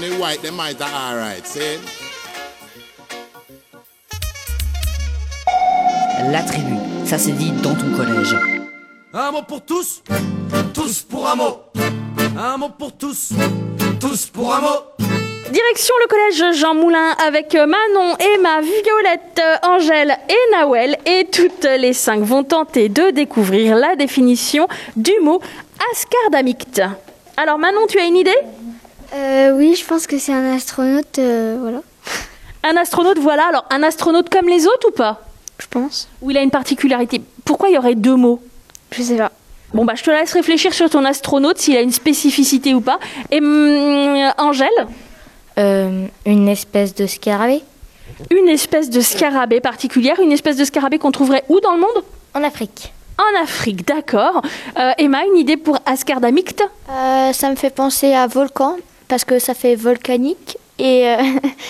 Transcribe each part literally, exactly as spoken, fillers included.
The white, them might are alright, see? La tribu, ça se dit dans ton collège. Un mot pour tous, tous pour un mot. Un mot pour tous, tous pour un mot. Direction le collège Jean Moulin avec Manon, Emma, Violette, Angèle et Nawel. Et toutes les cinq vont tenter de découvrir la définition du mot ascardamicte. Alors Manon, tu as une idée ? Euh, oui, je pense que c'est un astronaute, euh, voilà. Un astronaute, voilà. Alors, un astronaute comme les autres ou pas ? Je pense. Ou il a une particularité ? Pourquoi il y aurait deux mots ? Je sais pas. Bon, bah, je te laisse réfléchir sur ton astronaute, s'il a une spécificité ou pas. Et hum, Angèle ? euh, Une espèce de scarabée. Une espèce de scarabée particulière, une espèce de scarabée qu'on trouverait où dans le monde ? En Afrique. En Afrique, d'accord. Euh, Emma, une idée pour ascardamicte ? euh, Ça me fait penser à volcan, parce que ça fait volcanique. Et euh,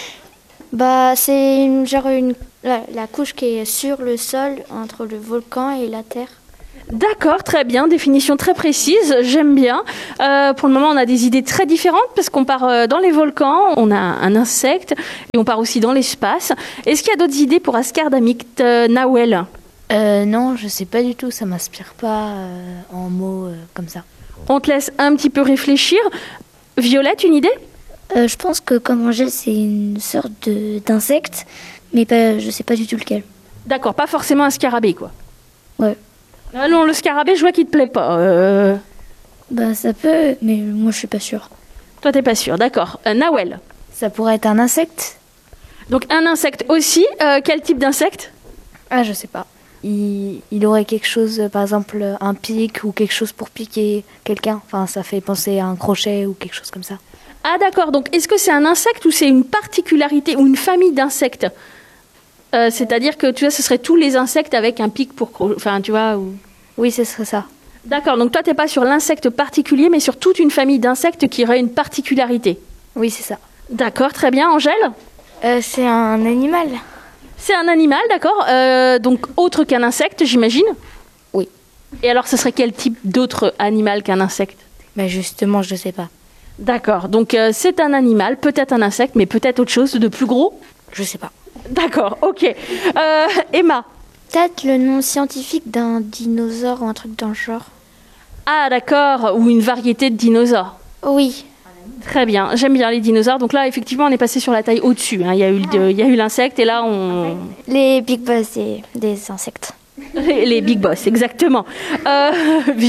bah, c'est une, genre une, la, la couche qui est sur le sol, entre le volcan et la terre. D'accord, très bien, définition très précise, j'aime bien. Euh, pour le moment, on a des idées très différentes parce qu'on part euh, dans les volcans, on a un insecte et on part aussi dans l'espace. Est-ce qu'il y a d'autres idées pour ascardamicte, euh, Nawel ? Euh, non, je sais pas du tout, ça m'inspire pas euh, en mots euh, comme ça. On te laisse un petit peu réfléchir. Violette, une idée ? Euh, je pense que comme Angèle, c'est une sorte de, d'insecte, mais pas, je sais pas du tout lequel. D'accord, pas forcément un scarabée, quoi. Ouais. Ah non, le scarabée, je vois qu'il te plaît pas. Euh... Bah ça peut, mais moi je suis pas sûre. Toi, t'es pas sûr, d'accord. Euh, Nawel. Ça pourrait être un insecte ? Donc un insecte aussi. Euh, quel type d'insecte ? Ah, je sais pas. Il, il aurait quelque chose, euh, par exemple un pic ou quelque chose pour piquer quelqu'un. Enfin, ça fait penser à un crochet ou quelque chose comme ça. Ah d'accord, donc est-ce que c'est un insecte ou c'est une particularité ou une famille d'insectes ? euh, C'est-à-dire que tu vois, ce serait tous les insectes avec un pic pour... cro- Enfin, tu vois... Ou... Oui, ce serait ça. D'accord, donc toi, t'es pas sur l'insecte particulier, mais sur toute une famille d'insectes qui aurait une particularité. Oui, c'est ça. D'accord, très bien. Angèle ? Euh, c'est un animal. C'est un animal, d'accord. Euh, donc autre qu'un insecte, j'imagine ? Oui. Et alors, ce serait quel type d'autre animal qu'un insecte ? Mais justement, je sais pas. D'accord, donc euh, c'est un animal, peut-être un insecte, mais peut-être autre chose de plus gros ? Je sais pas. D'accord, ok. Euh, Emma ? Peut-être le nom scientifique d'un dinosaure ou un truc dans le genre. Ah d'accord, ou une variété de dinosaures. Oui. Très bien, j'aime bien les dinosaures. Donc là, effectivement, on est passé sur la taille au-dessus. Hein. Il y a eu, le- il y a eu l'insecte et là, on... Les big boss des, des insectes. Les, les big boss, exactement. Euh, Violette ?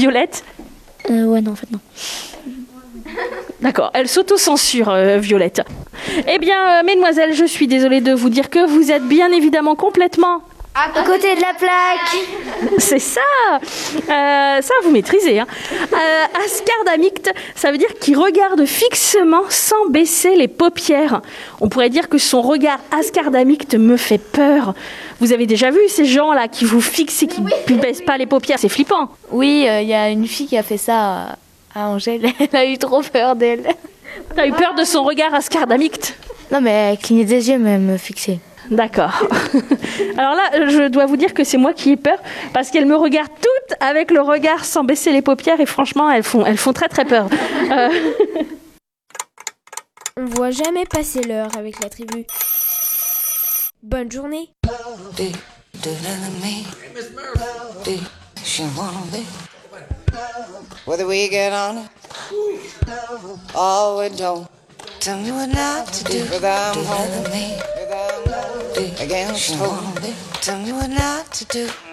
Euh, ouais, non, en fait, non. D'accord, elle s'auto-censure, euh, Violette. Eh bien, euh, mesdemoiselles, je suis désolée de vous dire que vous êtes bien évidemment complètement... À côté de la plaque. C'est ça euh, Ça, vous maîtrisez. Hein. Euh, ascardamicte, ça veut dire qu'il regarde fixement sans baisser les paupières. On pourrait dire que son regard ascardamicte me fait peur. Vous avez déjà vu ces gens-là qui vous fixent et qui ne baissent pas les paupières. C'est flippant. Oui, il euh, y a une fille qui a fait ça à, à Angèle. Elle a eu trop peur d'elle. T'as eu peur de son regard ascardamicte ? Non, mais elle clignait des yeux, mais elle me fixait. D'accord. Alors là, je dois vous dire que c'est moi qui ai peur parce qu'elles me regardent toutes avec le regard sans baisser les paupières et franchement, elles font, elles font très très peur. Euh... On voit jamais passer l'heure avec la tribu. Bonne journée. Whether we get on it or we don't. Tell me what not to do. Whether I'm home, whether I'm against home. Tell me what not to do.